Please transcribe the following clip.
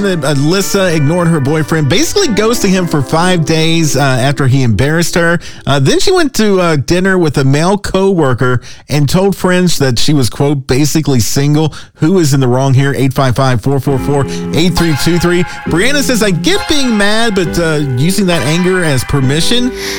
Alyssa ignored her boyfriend, basically ghosting him for 5 days after he embarrassed her. Then she went to dinner with a male co-worker and told friends that she was, quote, basically single. Who is in the wrong here? 855-444-8323. Brianna says, I get being mad, but using that anger as permission.